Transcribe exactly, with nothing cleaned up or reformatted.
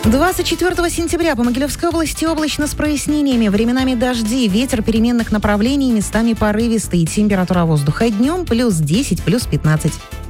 двадцать четвёртого сентября по Могилевской области облачно с прояснениями. Временами дожди, ветер переменных направлений, местами порывистый. Температура воздуха днем плюс десять, плюс пятнадцать.